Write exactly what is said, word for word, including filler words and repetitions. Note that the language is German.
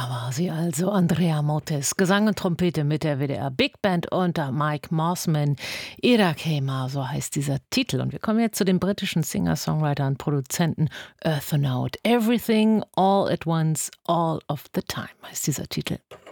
Da war sie also, Andrea Motes, Gesang und Trompete mit der W D R Big Band unter Mike Mossman. Irakema, so heißt dieser Titel. Und wir kommen jetzt zu dem britischen Singer-Songwriter und Produzenten Earthnaut. Everything, All at Once, All of the Time heißt dieser Titel.